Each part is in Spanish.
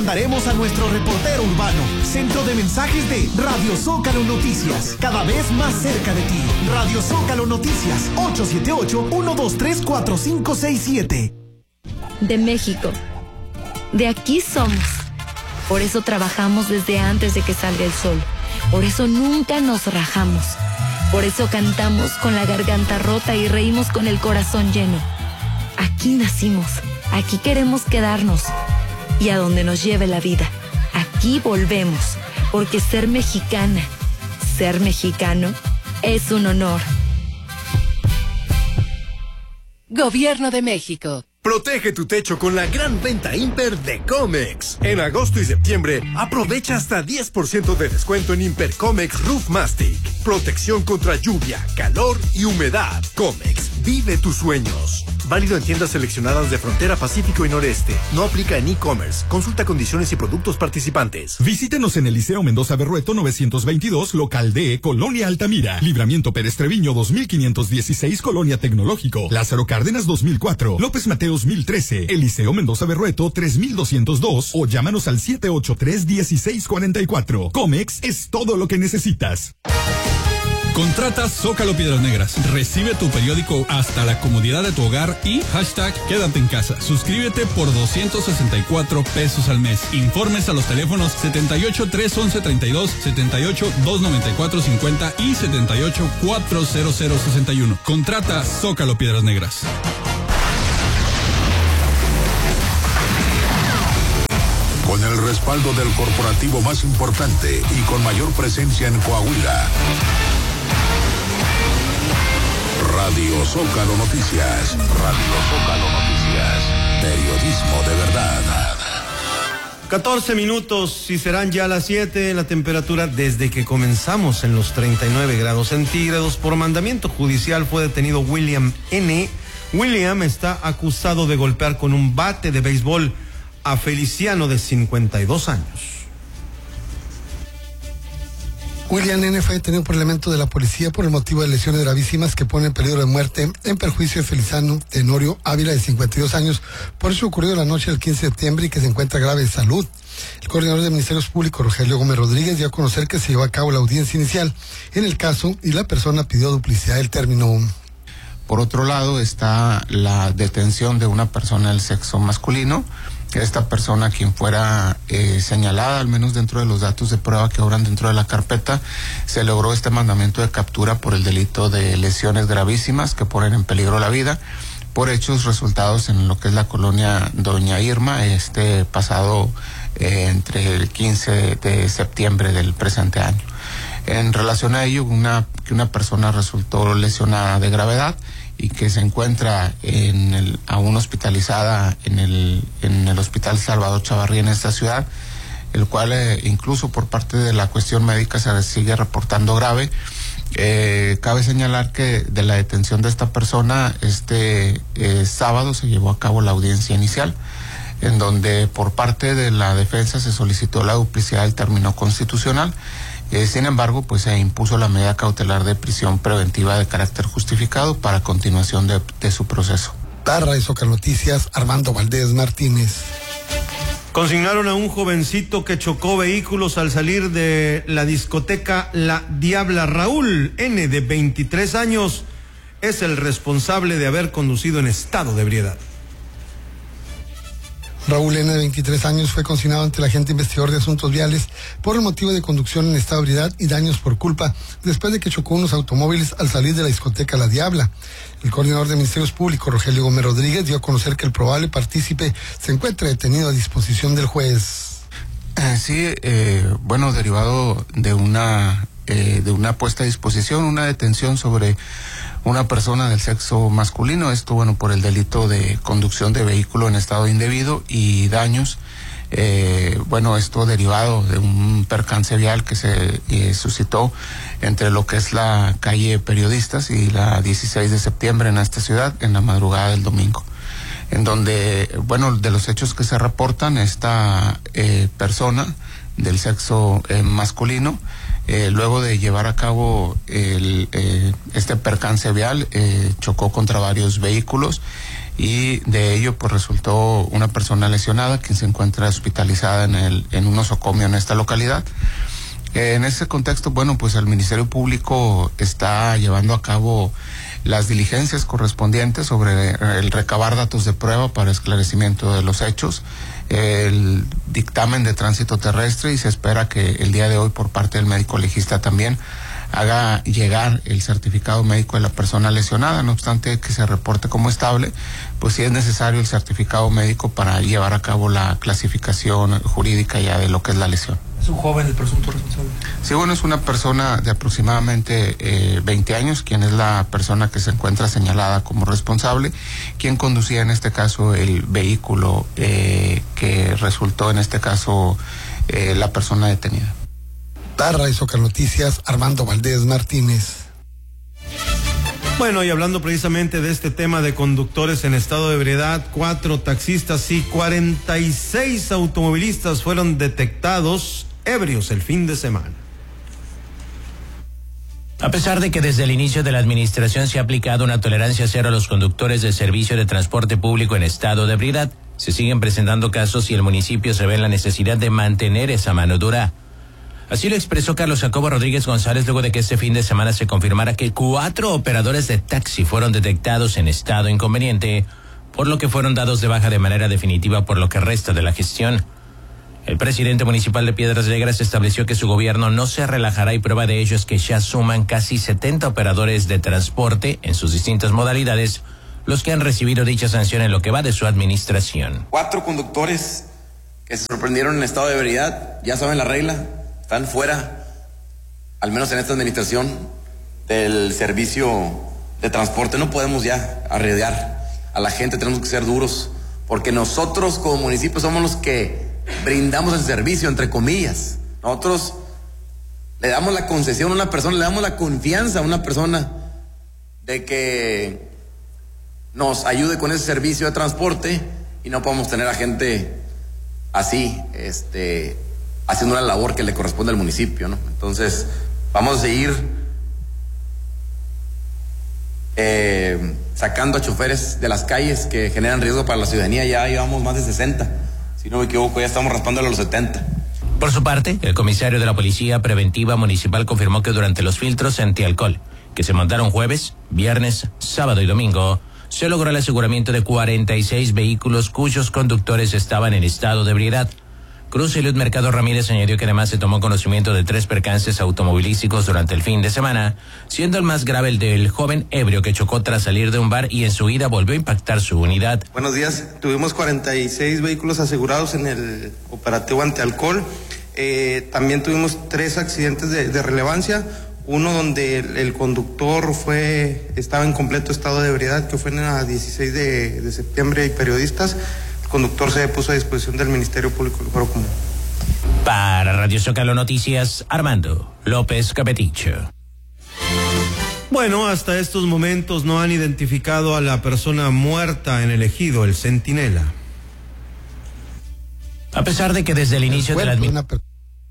Mandaremos a nuestro reportero urbano, centro de mensajes de Radio Zócalo Noticias, cada vez más cerca de ti. Radio Zócalo Noticias, 878-123-4567. De México. De aquí somos. Por eso trabajamos desde antes de que salga el sol. Por eso nunca nos rajamos. Por eso cantamos con la garganta rota y reímos con el corazón lleno. Aquí nacimos. Aquí queremos quedarnos. Y a donde nos lleve la vida, aquí volvemos, porque ser mexicana, ser mexicano, es un honor. Gobierno de México. Protege tu techo con la gran venta Imper de Comex. En agosto y septiembre, aprovecha hasta 10% de descuento en Imper Comex Roof Mastic. Protección contra lluvia, calor y humedad. Comex, vive tus sueños. Válido en tiendas seleccionadas de Frontera Pacífico y Noreste. No aplica en e-commerce. Consulta condiciones y productos participantes. Visítenos en el Liceo Mendoza Berrueto 922, local D, Colonia Altamira. Libramiento Pérez Treviño 2516, Colonia Tecnológico. Lázaro Cárdenas 2004. López Mateos 1013. El Liceo Mendoza Berrueto 3202. O llámanos al 783-1644. Comex es todo lo que necesitas. Contrata Zócalo Piedras Negras. Recibe tu periódico hasta la comodidad de tu hogar y hashtag quédate en casa. Suscríbete por 264 pesos al mes. Informes a los teléfonos 78 311 32, 78 294 50 y 78 400 61. Contrata Zócalo Piedras Negras. Con el respaldo del corporativo más importante y con mayor presencia en Coahuila. Radio Zócalo Noticias. Radio Zócalo Noticias. Periodismo de verdad. 14 minutos y serán ya las 7. La temperatura desde que comenzamos en los 39 grados centígrados. Por mandamiento judicial fue detenido William N. William está acusado de golpear con un bate de béisbol a Feliciano de 52 años. William N. fue detenido por elementos de la policía por el motivo de lesiones gravísimas que ponen en peligro de muerte en perjuicio de Feliciano Tenorio Ávila de 52 años, por eso ocurrido la noche del 15 de septiembre y que se encuentra grave de salud. El coordinador de Ministerios Públicos, Rogelio Gómez Rodríguez, dio a conocer que se llevó a cabo la audiencia inicial en el caso y la persona pidió duplicidad del término. Por otro lado está la detención de una persona del sexo masculino. Esta persona, quien fuera señalada, al menos dentro de los datos de prueba que obran dentro de la carpeta, se logró este mandamiento de captura por el delito de lesiones gravísimas que ponen en peligro la vida, por hechos resultados en lo que es la colonia Doña Irma, este pasado entre el 15 de septiembre del presente año. En relación a ello, que una persona resultó lesionada de gravedad y que se encuentra aún hospitalizada en el Hospital Salvador Chavarría en esta ciudad, el cual incluso por parte de la cuestión médica se sigue reportando grave. Cabe señalar que de la detención de esta persona, sábado se llevó a cabo la audiencia inicial, en donde por parte de la defensa se solicitó la duplicidad del término constitucional. Sin embargo, pues se impuso la medida cautelar de prisión preventiva de carácter justificado para continuación de su proceso. Para Zócalo Noticias, Armando Valdés Martínez. Consignaron a un jovencito que chocó vehículos al salir de la discoteca La Diabla. Raúl N., de 23 años, es el responsable de haber conducido en estado de ebriedad. Raúl N., de 23 años, fue consignado ante el agente investigador de asuntos viales por el motivo de conducción en estado de ebriedad y daños por culpa, después de que chocó unos automóviles al salir de la discoteca La Diabla. El coordinador de Ministerios Públicos, Rogelio Gómez Rodríguez, dio a conocer que el probable partícipe se encuentra detenido a disposición del juez. Derivado de una puesta a disposición, una detención sobre una persona del sexo masculino, esto por el delito de conducción de vehículo en estado indebido y daños, esto derivado de un percance vial que se suscitó entre lo que es la calle Periodistas y la 16 de septiembre en esta ciudad en la madrugada del domingo, en donde, de los hechos que se reportan, esta persona del sexo masculino, luego de llevar a cabo este percance vial, chocó contra varios vehículos y de ello pues resultó una persona lesionada quien se encuentra hospitalizada en un nosocomio en esta localidad. En ese contexto, bueno, pues el Ministerio Público está llevando a cabo las diligencias correspondientes sobre el recabar datos de prueba para esclarecimiento de los hechos, el dictamen de tránsito terrestre, y se espera que el día de hoy por parte del médico legista también haga llegar el certificado médico de la persona lesionada. No obstante que se reporte como estable, pues sí es necesario el certificado médico para llevar a cabo la clasificación jurídica ya de lo que es la lesión. ¿Es un joven el presunto responsable? Sí, bueno, es una persona de aproximadamente 20 años, quien es la persona que se encuentra señalada como responsable, quien conducía en este caso el vehículo que resultó en este caso la persona detenida. Radio Zócalo Noticias, Armando Valdés Martínez. Bueno, y hablando precisamente de este tema de conductores en estado de ebriedad, 4 taxistas y 46 automovilistas fueron detectados ebrios el fin de semana. A pesar de que desde el inicio de la administración se ha aplicado una tolerancia cero a los conductores de servicio de transporte público en estado de ebriedad, se siguen presentando casos y el municipio se ve en la necesidad de mantener esa mano dura. Así lo expresó Carlos Jacobo Rodríguez González luego de que este fin de semana se confirmara que 4 operadores de taxi fueron detectados en estado inconveniente, por lo que fueron dados de baja de manera definitiva por lo que resta de la gestión. El presidente municipal de Piedras Negras estableció que su gobierno no se relajará y prueba de ello es que ya suman casi 70 operadores de transporte en sus distintas modalidades, los que han recibido dicha sanción en lo que va de su administración. 4 conductores que se sorprendieron en estado de ebriedad, ya saben la regla. Están fuera, al menos en esta administración, del servicio de transporte. No podemos ya arrediar a la gente, tenemos que ser duros, porque nosotros como municipio somos los que brindamos el servicio, entre comillas. Nosotros le damos la concesión a una persona, le damos la confianza a una persona de que nos ayude con ese servicio de transporte, y no podemos tener a gente así, haciendo una labor que le corresponde al municipio, ¿no? Entonces, vamos a seguir sacando a choferes de las calles que generan riesgo para la ciudadanía. Ya llevamos más de 60. Si no me equivoco, ya estamos raspándole a los 70. Por su parte, el comisario de la Policía Preventiva Municipal confirmó que durante los filtros antialcohol, que se montaron jueves, viernes, sábado y domingo, se logró el aseguramiento de 46 vehículos cuyos conductores estaban en estado de ebriedad. Cruz y Luz Mercado Ramírez añadió que además se tomó conocimiento de 3 percances automovilísticos durante el fin de semana, siendo el más grave el del joven ebrio que chocó tras salir de un bar y en su ida volvió a impactar su unidad. Buenos días, tuvimos 46 vehículos asegurados en el operativo antialcohol. También tuvimos 3 accidentes de relevancia, uno donde el conductor estaba en completo estado de ebriedad, que fue en la 16 de septiembre, y periodistas. Conductor se puso a disposición del Ministerio Público del Fuero Común. Para Radio Zócalo Noticias, Armando López Capeticho. Bueno, hasta estos momentos no han identificado a la persona muerta en el ejido El Centinela. A pesar de que desde el inicio de la administración...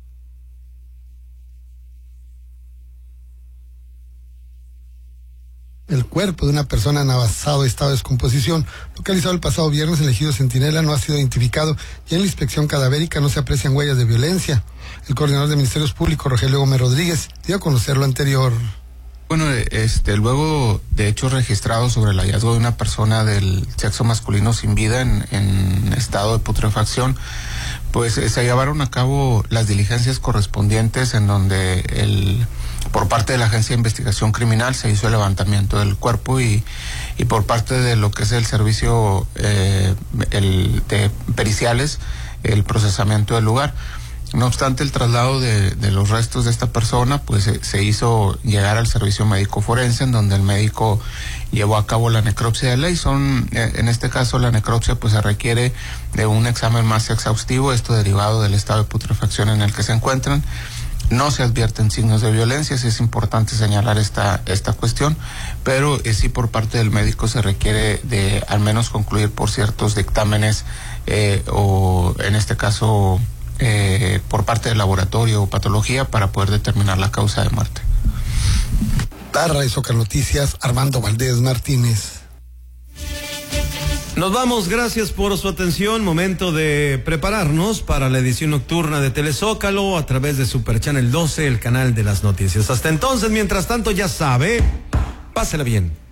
El cuerpo de una persona en avanzado estado de descomposición, localizado el pasado viernes en el ejido Centinela, no ha sido identificado y en la inspección cadavérica no se aprecian huellas de violencia. El coordinador de Ministerios Públicos, Rogelio Gómez Rodríguez, dio a conocer lo anterior. Bueno, luego de hechos registrados sobre el hallazgo de una persona del sexo masculino sin vida en estado de putrefacción, pues se llevaron a cabo las diligencias correspondientes en donde por parte de la Agencia de Investigación Criminal se hizo el levantamiento del cuerpo y por parte de lo que es el servicio de periciales, el procesamiento del lugar. No obstante, el traslado de los restos de esta persona, pues se hizo llegar al servicio médico forense, en donde el médico llevó a cabo la necropsia de ley. En este caso, la necropsia pues se requiere de un examen más exhaustivo, esto derivado del estado de putrefacción en el que se encuentran. No se advierten signos de violencia, sí es importante señalar esta cuestión, pero sí por parte del médico se requiere de al menos concluir por ciertos dictámenes o en este caso por parte del laboratorio o patología para poder determinar la causa de muerte. Radio Zócalo Noticias, Armando Valdés Martínez. Nos vamos, gracias por su atención. Momento de prepararnos para la edición nocturna de Telezócalo a través de Super Channel 12, el canal de las noticias. Hasta entonces, mientras tanto, ya sabe, pásela bien.